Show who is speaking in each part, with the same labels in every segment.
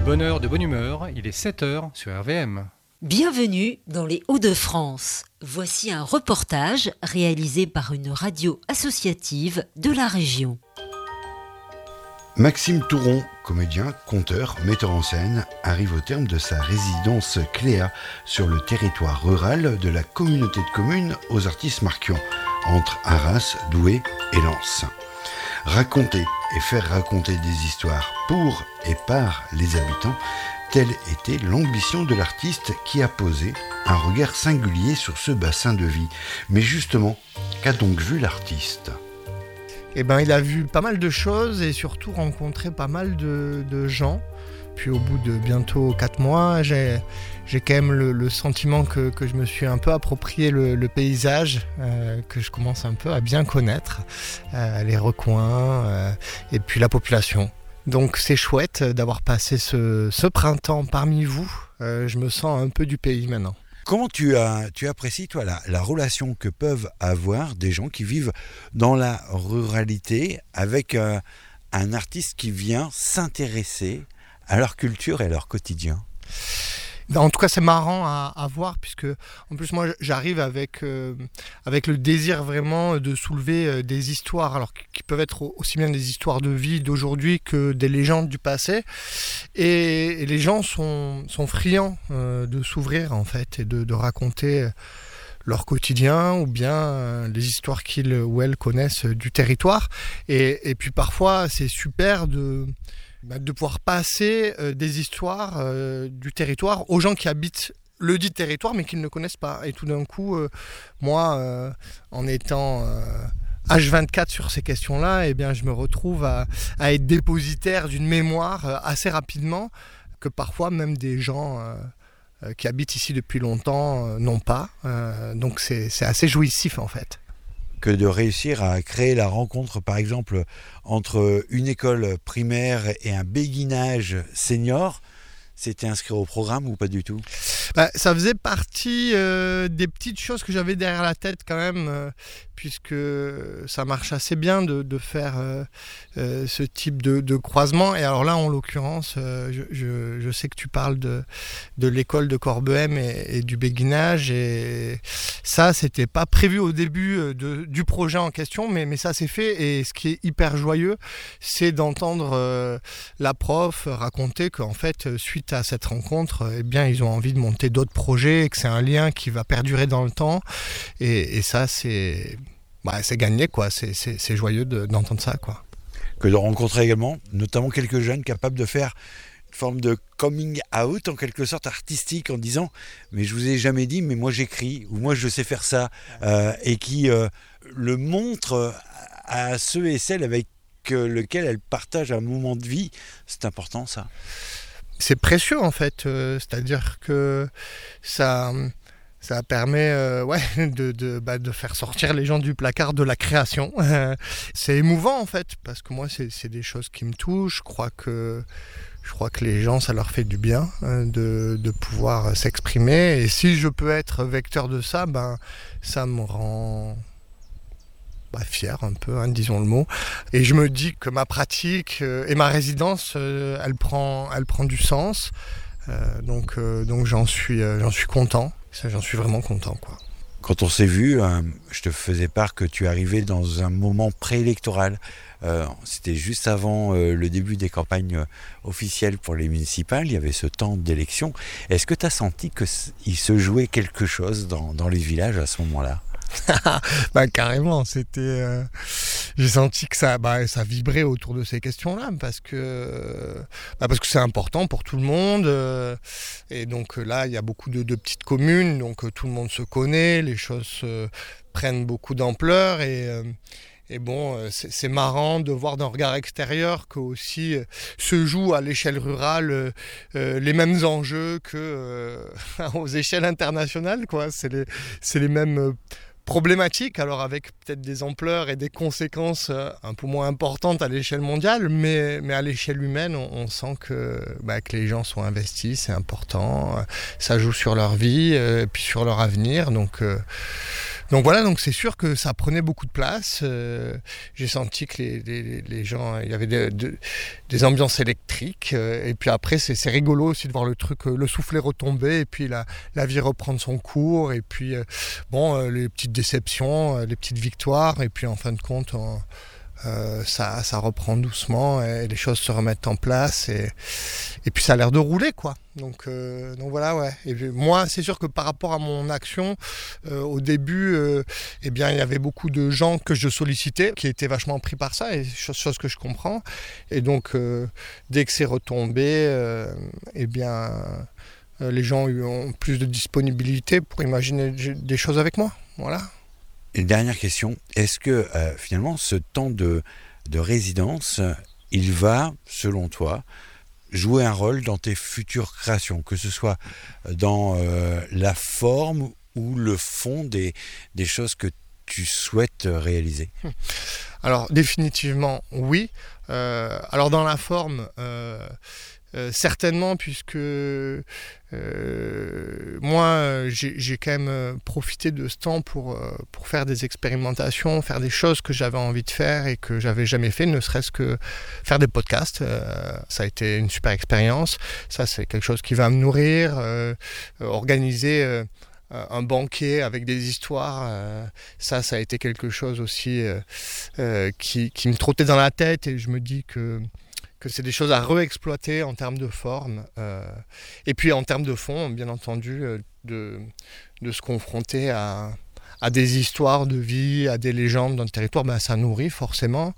Speaker 1: bonne heure de bonne humeur, il est 7h sur RVM.
Speaker 2: Bienvenue dans les Hauts-de-France. Voici un reportage réalisé par une radio associative de la région.
Speaker 3: Maxime Touron, comédien, conteur, metteur en scène, arrive au terme de sa résidence Cléa sur le territoire rural de la communauté de communes aux Artistes-Marquion, entre Arras, Douai et Lens. Raconter et faire raconter des histoires pour et par les habitants, telle était l'ambition de l'artiste qui a posé un regard singulier sur ce bassin de vie. Mais justement, qu'a donc vu l'artiste ?
Speaker 4: Il a vu pas mal de choses et surtout rencontré pas mal de gens. Puis au bout de bientôt 4 mois, j'ai quand même le sentiment que je me suis un peu approprié le paysage, que je commence un peu à bien connaître, les recoins et puis la population. Donc c'est chouette d'avoir passé ce printemps parmi vous. Je me sens un peu du pays maintenant.
Speaker 3: Comment tu apprécies, toi, la relation que peuvent avoir des gens qui vivent dans la ruralité avec un artiste qui vient s'intéresser à leur culture et à leur quotidien ?
Speaker 4: En tout cas, c'est marrant à voir, puisque en plus moi j'arrive avec le désir vraiment de soulever des histoires, alors qui peuvent être aussi bien des histoires de vie d'aujourd'hui que des légendes du passé, et les gens sont friands de s'ouvrir en fait et de raconter leur quotidien ou bien les histoires qu'ils ou elles connaissent du territoire, et puis parfois c'est super de pouvoir passer des histoires du territoire aux gens qui habitent le dit territoire mais qu'ils ne connaissent pas. Et tout d'un coup, moi, en étant H24 sur ces questions-là, je me retrouve à être dépositaire d'une mémoire assez rapidement que parfois même des gens qui habitent ici depuis longtemps n'ont pas. Donc c'est assez jouissif en fait.
Speaker 3: Que de réussir à créer la rencontre, par exemple, entre une école primaire et un béguinage senior, c'était inscrit au programme ou pas du tout ?
Speaker 4: Ça faisait partie des petites choses que j'avais derrière la tête quand même, puisque ça marche assez bien de faire ce type de croisement. Et alors là, en l'occurrence, je sais que tu parles de l'école de Corbehem et du béguinage. Et ça, c'était pas prévu au début du projet en question, mais ça s'est fait. Et ce qui est hyper joyeux, c'est d'entendre la prof raconter qu'en fait, suite à cette rencontre, ils ont envie de monter d'autres projets et que c'est un lien qui va perdurer dans le temps. Et ça, c'est gagné, quoi. C'est joyeux d'entendre ça, quoi.
Speaker 3: Que de rencontrer également, notamment quelques jeunes capables de faire une forme de coming out, en quelque sorte artistique, en disant « mais je vous ai jamais dit, mais moi j'écris » ou « moi je sais faire ça » et qui le montrent à ceux et celles avec lesquels elles partagent un moment de vie. C'est important, ça.
Speaker 4: C'est précieux en fait, c'est-à-dire que ça permet de faire sortir les gens du placard de la création. C'est émouvant en fait, parce que moi c'est des choses qui me touchent. Je crois que les gens, ça leur fait du bien de pouvoir s'exprimer, et si je peux être vecteur de ça, ça me rend fier un peu, disons le mot. Et je me dis que ma pratique et ma résidence, elle prend du sens. Donc j'en suis content. Ça, j'en suis vraiment content, quoi.
Speaker 3: Quand on s'est vu, je te faisais part que tu arrivais dans un moment préélectoral. C'était juste avant le début des campagnes officielles pour les municipales. Il y avait ce temps d'élection. Est-ce que tu as senti qu'il se jouait quelque chose dans les villages à ce moment-là ?
Speaker 4: Carrément, j'ai senti que ça vibrait autour de ces questions-là, parce que c'est important pour tout le monde, et donc là il y a beaucoup de petites communes, donc tout le monde se connaît, les choses prennent beaucoup d'ampleur, et bon, c'est marrant de voir d'un regard extérieur que aussi se jouent à l'échelle rurale les mêmes enjeux que aux échelles internationales, quoi. C'est les mêmes problématique, alors avec peut-être des ampleurs et des conséquences un peu moins importantes à l'échelle mondiale, mais à l'échelle humaine, on sent que les gens sont investis, c'est important, ça joue sur leur vie et puis sur leur avenir, donc Donc voilà, donc c'est sûr que ça prenait beaucoup de place. J'ai senti que les gens, il y avait des ambiances électriques. Et puis après, c'est rigolo aussi de voir le truc, le soufflet retomber et puis la vie reprendre son cours. Et puis les petites déceptions, les petites victoires. Et puis en fin de compte, ça reprend doucement et les choses se remettent en place et puis ça a l'air de rouler quoi. Donc voilà, ouais. Et puis, moi c'est sûr que par rapport à mon action au début il y avait beaucoup de gens que je sollicitais qui étaient vachement pris par ça, et chose que je comprends, et donc dès que c'est retombé les gens ont plus de disponibilité pour imaginer des choses avec moi, voilà.
Speaker 3: Une dernière question, est-ce que finalement ce temps de résidence, il va, selon toi, jouer un rôle dans tes futures créations, que ce soit dans la forme ou le fond des choses que tu souhaites réaliser?
Speaker 4: Alors définitivement oui. Alors dans la forme, certainement, puisque moi j'ai quand même profité de ce temps pour faire des expérimentations, faire des choses que j'avais envie de faire et que j'avais jamais fait, ne serait-ce que faire des podcasts. Ça a été une super expérience. Ça, c'est quelque chose qui va me nourrir. Organiser un banquet avec des histoires, ça a été quelque chose aussi qui me trottait dans la tête, et je me dis que c'est des choses à réexploiter en termes de forme, et puis en termes de fond, bien entendu, de se confronter à des histoires de vie, à des légendes dans le territoire, ça nourrit forcément.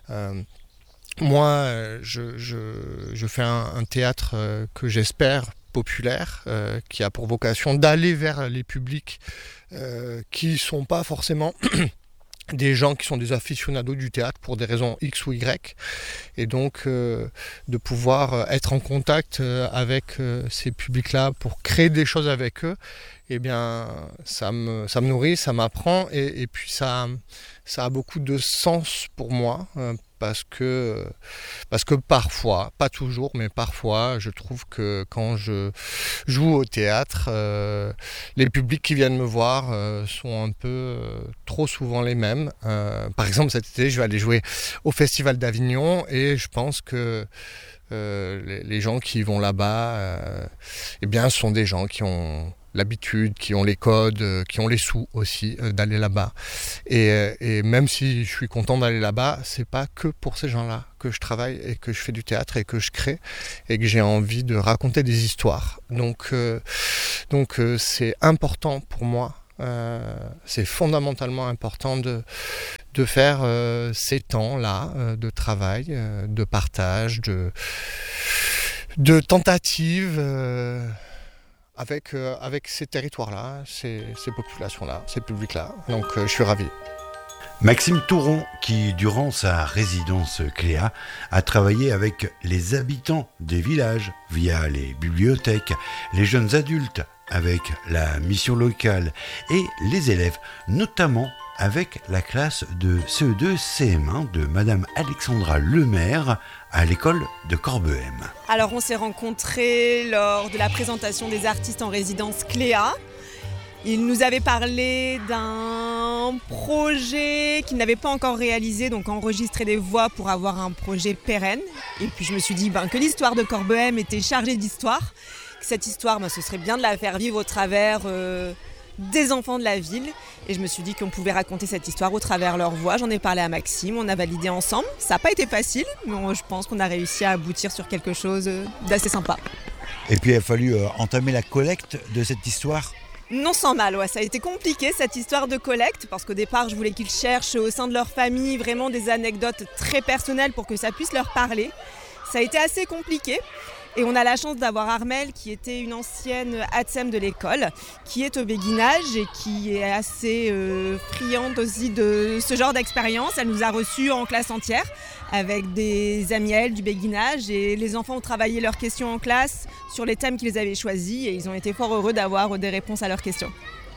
Speaker 4: Moi, je fais un théâtre que j'espère populaire, qui a pour vocation d'aller vers les publics qui ne sont pas forcément des gens qui sont des aficionados du théâtre pour des raisons X ou Y, et donc de pouvoir être en contact avec ces publics-là pour créer des choses avec eux, ça me nourrit, ça m'apprend, et puis ça a beaucoup de sens pour moi, parce que parfois, pas toujours, mais parfois, je trouve que quand je joue au théâtre, les publics qui viennent me voir sont un peu trop souvent les mêmes. Par exemple, cet été, je vais aller jouer au Festival d'Avignon, et je pense que les gens qui vont là-bas, sont des gens qui ont l'habitude, qui ont les codes, qui ont les sous aussi d'aller là-bas. Et même si je suis content d'aller là-bas, c'est pas que pour ces gens-là que je travaille et que je fais du théâtre et que je crée et que j'ai envie de raconter des histoires. Donc c'est important pour moi. C'est fondamentalement important de faire ces temps-là de travail, de partage, de tentatives avec ces territoires-là, ces populations-là, ces publics-là. Donc je suis ravi.
Speaker 3: Maxime Touron, qui durant sa résidence Cléa a travaillé avec les habitants des villages via les bibliothèques, les jeunes adultes avec la mission locale et les élèves, notamment avec la classe de CE2 CM1 de Madame Alexandra Lemaire à l'école de Corbehem.
Speaker 5: Alors on s'est rencontrés lors de la présentation des artistes en résidence Cléa. Il nous avait parlé d'un projet qu'il n'avait pas encore réalisé, donc enregistrer des voix pour avoir un projet pérenne. Et puis je me suis dit que l'histoire de Corbehem était chargée d'histoire. Cette histoire, ce serait bien de la faire vivre au travers des enfants de la ville, et je me suis dit qu'on pouvait raconter cette histoire au travers leur voix. J'en ai parlé à Maxime, on a validé ensemble. Ça n'a pas été facile, mais je pense qu'on a réussi à aboutir sur quelque chose d'assez sympa.
Speaker 6: Et puis il a fallu entamer la collecte de cette histoire.
Speaker 5: Non sans mal, ça a été compliqué cette histoire de collecte, parce qu'au départ je voulais qu'ils cherchent au sein de leur famille vraiment des anecdotes très personnelles pour que ça puisse leur parler. Ça a été assez compliqué. Et on a la chance d'avoir Armelle, qui était une ancienne ATSEM de l'école, qui est au béguinage et qui est assez friande aussi de ce genre d'expérience. Elle nous a reçus en classe entière avec des amis à elle du béguinage, et les enfants ont travaillé leurs questions en classe sur les thèmes qu'ils avaient choisis, et ils ont été fort heureux d'avoir des réponses à leurs questions.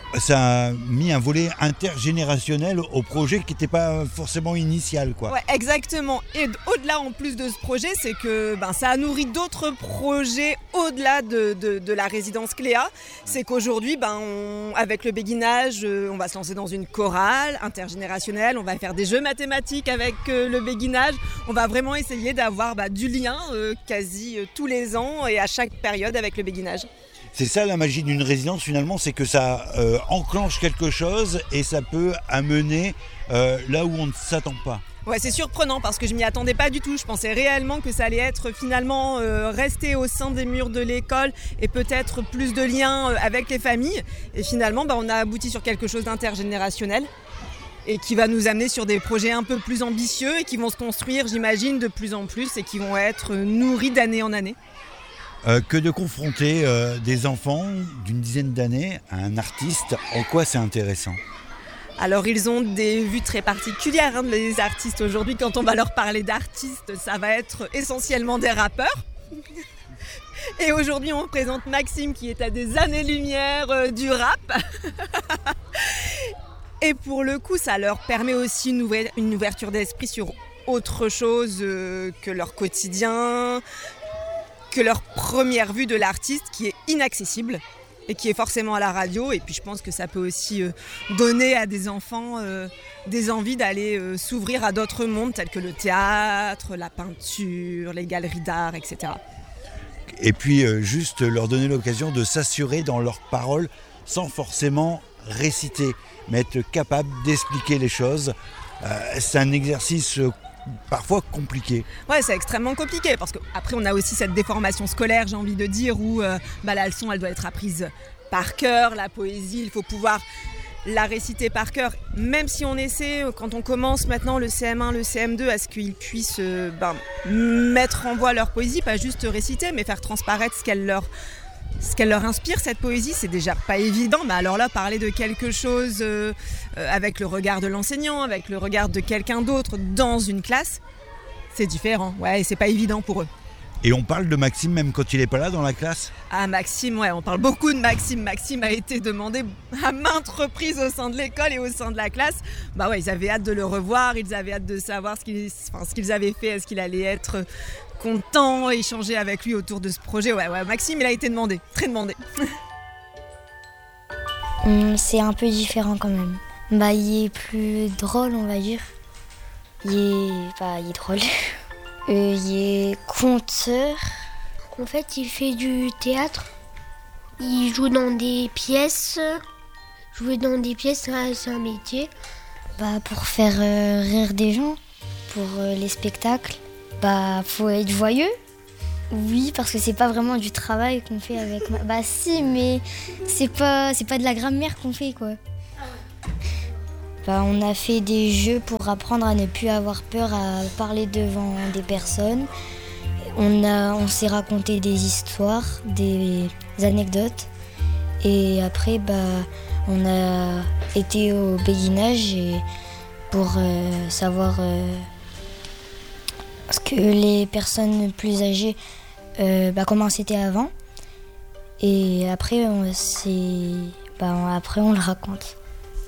Speaker 6: ça a mis un volet intergénérationnel au projet qui n'était pas forcément initial, quoi.
Speaker 5: Ouais, exactement. Et au-delà, en plus de ce projet, c'est que ça a nourri d'autres projets au-delà de la résidence Cléa. C'est qu'aujourd'hui, avec le béguinage, on va se lancer dans une chorale intergénérationnelle. On va faire des jeux mathématiques avec le béguinage. On va vraiment essayer d'avoir du lien quasi tous les ans et à chaque période avec le béguinage.
Speaker 6: C'est ça la magie d'une résidence finalement, c'est que ça enclenche quelque chose et ça peut amener là où on ne s'attend pas.
Speaker 5: Ouais, c'est surprenant parce que je m'y attendais pas du tout. Je pensais réellement que ça allait être finalement rester au sein des murs de l'école et peut-être plus de liens avec les familles. Et finalement, on a abouti sur quelque chose d'intergénérationnel et qui va nous amener sur des projets un peu plus ambitieux et qui vont se construire, j'imagine, de plus en plus et qui vont être nourris d'année en année.
Speaker 6: Que de confronter des enfants d'une dizaine d'années à un artiste, en quoi c'est intéressant ?
Speaker 5: Alors ils ont des vues très particulières, les artistes aujourd'hui. Quand on va leur parler d'artistes, ça va être essentiellement des rappeurs. Et aujourd'hui on présente Maxime qui est à des années-lumière du rap. Et pour le coup ça leur permet aussi une ouverture d'esprit sur autre chose que leur quotidien, que leur première vue de l'artiste qui est inaccessible et qui est forcément à la radio. Et puis je pense que ça peut aussi donner à des enfants des envies d'aller s'ouvrir à d'autres mondes tels que le théâtre, la peinture, les galeries d'art, etc.
Speaker 6: Et puis juste leur donner l'occasion de s'assurer dans leurs paroles sans forcément réciter, mais être capable d'expliquer les choses. C'est un exercice parfois compliqué.
Speaker 5: Ouais, c'est extrêmement compliqué parce qu'après on a aussi cette déformation scolaire, j'ai envie de dire, où la leçon elle doit être apprise par cœur, la poésie, il faut pouvoir la réciter par cœur, même si on essaie, quand on commence maintenant le CM1, le CM2, à ce qu'ils puissent mettre en voix leur poésie, pas juste réciter, mais faire transparaître ce qu'elle leur inspire, cette poésie, c'est déjà pas évident. Mais alors là, parler de quelque chose avec le regard de l'enseignant, avec le regard de quelqu'un d'autre dans une classe, c'est différent. Ouais, et c'est pas évident pour eux.
Speaker 6: Et on parle de Maxime même quand il n'est pas là dans la classe ?
Speaker 5: Ah, Maxime, ouais, on parle beaucoup de Maxime. Maxime a été demandé à maintes reprises au sein de l'école et au sein de la classe. Ouais, ils avaient hâte de le revoir, ils avaient hâte de savoir ce qu'ils avaient fait, est-ce qu'il allait être content, échanger avec lui autour de ce projet. Ouais, Maxime, il a été demandé, très demandé.
Speaker 7: C'est un peu différent quand même. Il est plus drôle, on va dire. Il est drôle. Il est conteur.
Speaker 8: En fait, il fait du théâtre. Il joue dans des pièces. Jouer dans des pièces, c'est un métier.
Speaker 7: Pour faire rire des gens, pour les spectacles. Faut être joyeux. Oui, parce que c'est pas vraiment du travail qu'on fait avec... si, mais c'est pas de la grammaire qu'on fait, quoi. On a fait des jeux pour apprendre à ne plus avoir peur à parler devant des personnes. On s'est raconté des histoires, des anecdotes. Et après, on a été au béguinage pour savoir ce que les personnes plus âgées, comment c'était avant. Et après, on le raconte.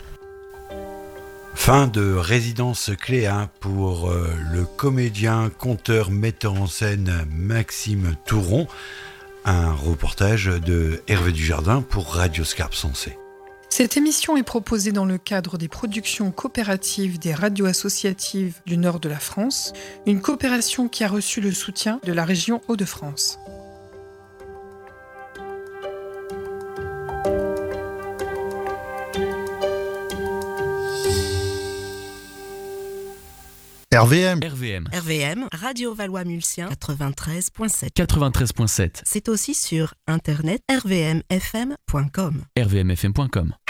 Speaker 3: Fin de Résidence Cléa pour le comédien, conteur, metteur en scène Maxime Touron. Un reportage de Hervé Dujardin pour Radio Scarpe Sensée.
Speaker 9: Cette émission est proposée dans le cadre des productions coopératives des radios associatives du nord de la France, une coopération qui a reçu le soutien de la région Hauts-de-France.
Speaker 10: RVM, Radio Valois-Mulsien, 93.7.
Speaker 11: 93.7.
Speaker 10: C'est aussi sur internet rvmfm.com.
Speaker 11: rvmfm.com.